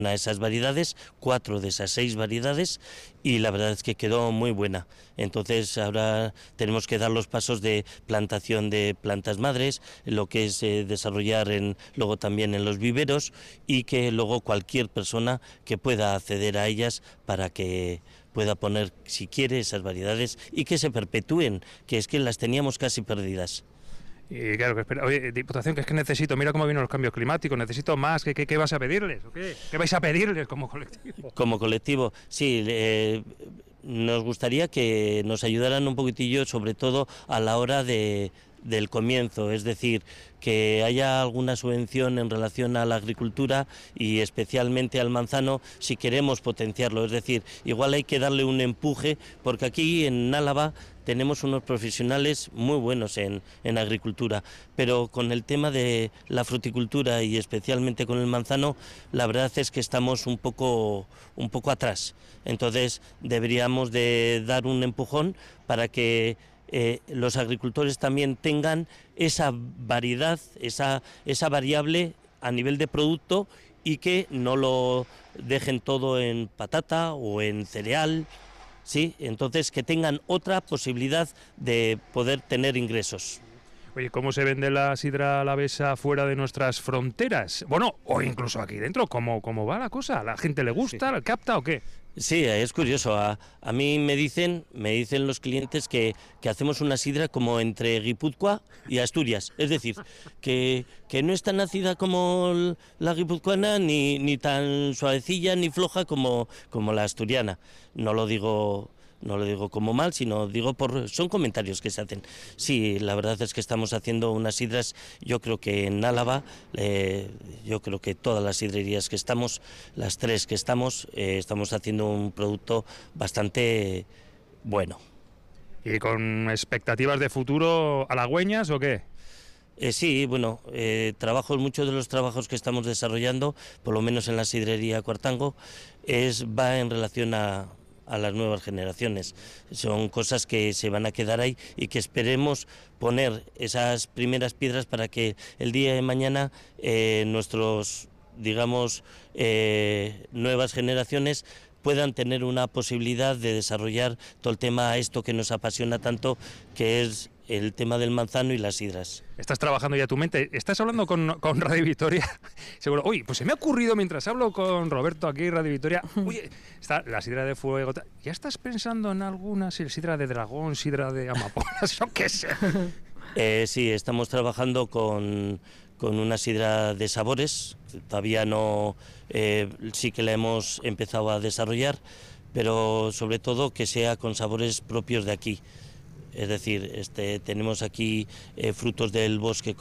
a esas variedades, 4 de esas 6 variedades, y la verdad es que quedó muy buena. Entonces ahora tenemos que dar los pasos de plantación de plantas madres, lo que es desarrollar luego también en los viveros, y que luego cualquier persona que pueda acceder a ellas para que pueda poner, si quiere, esas variedades y que se perpetúen, que es que las teníamos casi perdidas. Y claro, que espera. Oye, Diputación, que es que necesito, mira cómo vienen los cambios climáticos, necesito más. ¿Qué vas a pedirles? ¿O qué? ¿Qué vais a pedirles como colectivo? Como colectivo, sí, nos gustaría que nos ayudaran un poquitillo, sobre todo a la hora del comienzo, es decir, que haya alguna subvención en relación a la agricultura y especialmente al manzano si queremos potenciarlo, es decir, igual hay que darle un empuje, porque aquí en Álava tenemos unos profesionales muy buenos en agricultura, pero con el tema de la fruticultura y especialmente con el manzano, la verdad es que estamos un poco atrás. Entonces deberíamos de dar un empujón para que los agricultores también tengan esa variedad, esa variable a nivel de producto, y que no lo dejen todo en patata o en cereal. Sí, entonces que tengan otra posibilidad de poder tener ingresos. Oye, ¿cómo se vende la sidra alavesa fuera de nuestras fronteras? Bueno, o incluso aquí dentro, ¿cómo va la cosa? ¿A la gente le gusta, sí, la capta o qué? Sí, es curioso. A mí me dicen los clientes que hacemos una sidra como entre Guipúzcoa y Asturias. Es decir, que no es tan ácida como la guipuzcoana, ni tan suavecilla ni floja como la asturiana. No lo digo como mal, sino digo son comentarios que se hacen. Sí, la verdad es que estamos haciendo unas sidras, yo creo que en Álava, yo creo que todas las sidrerías que estamos, las 3 que estamos haciendo un producto bastante bueno. ¿Y con expectativas de futuro halagüeñas o qué? Sí, bueno, muchos de los trabajos que estamos desarrollando, por lo menos en la sidrería Cuartango, va en relación a las nuevas generaciones. Son cosas que se van a quedar ahí y que esperemos poner esas primeras piedras para que el día de mañana nuestros, digamos, nuevas generaciones puedan tener una posibilidad de desarrollar todo el tema, esto que nos apasiona tanto, que es el tema del manzano y las sidras. Estás trabajando ya tu mente. ¿Estás hablando con Radio Vitoria? Seguro. Oye, pues se me ha ocurrido mientras hablo con Roberto aquí, Radio Vitoria. Oye, está la sidra de fuego. ¿Ya estás pensando en alguna sidra de dragón, sidra de amapolas, yo qué sé? Sí, estamos trabajando con una sidra de sabores. Todavía no, sí que la hemos empezado a desarrollar, pero sobre todo que sea con sabores propios de aquí. Es decir, tenemos aquí frutos del bosque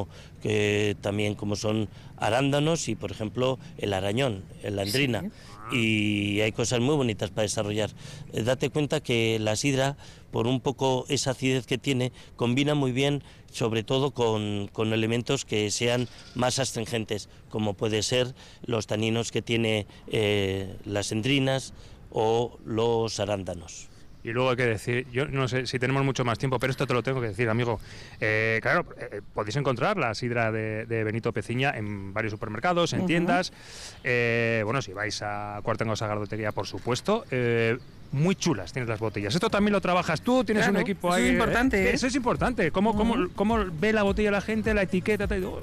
también como son arándanos y, por ejemplo, el arañón, el landrina. Sí. Y hay cosas muy bonitas para desarrollar. Date cuenta que la sidra, por un poco esa acidez que tiene, combina muy bien, sobre todo con elementos que sean más astringentes, como puede ser los taninos que tiene las endrinas o los arándanos. Y luego hay que decir, yo no sé si tenemos mucho más tiempo, pero esto te lo tengo que decir, amigo. Claro, podéis encontrar la sidra de Benito Peciña en varios supermercados, en tiendas. Bueno, si vais a Cuartango Sagardotería, por supuesto. Muy chulas tienes las botellas. Esto también lo trabajas tú, tienes un equipo ahí. Eso es importante. Eso es importante. ¿Cómo ve la botella la gente, la etiqueta?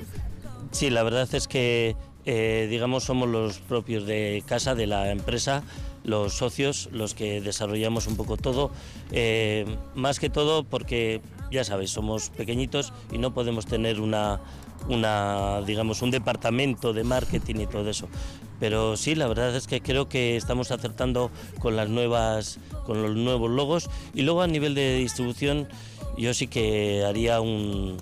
Sí, la verdad es que, digamos, somos los propios de casa, de la empresa, los socios, los que desarrollamos un poco todo, más que todo porque, ya sabes, somos pequeñitos y no podemos tener digamos, un departamento de marketing y todo eso. Pero sí, la verdad es que creo que estamos acertando con los nuevos logos, y luego a nivel de distribución yo sí que haría un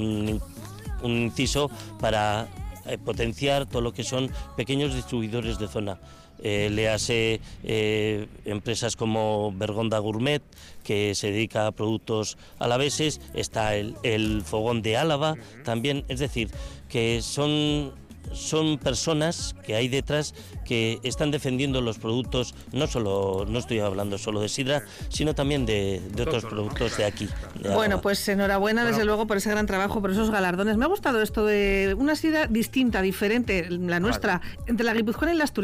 inciso para potenciar todo lo que son pequeños distribuidores de zona. Léase empresas como Bergonda Gourmet, que se dedica a productos alaveses, está el Fogón de Álava también, es decir, que son personas que hay detrás que están defendiendo los productos, no estoy hablando solo de sidra, sino también de otros productos de aquí. Bueno, pues enhorabuena desde luego por ese gran trabajo, por esos galardones. Me ha gustado esto de una sidra distinta, diferente, la nuestra, entre la guipuzcoana y la asturiana.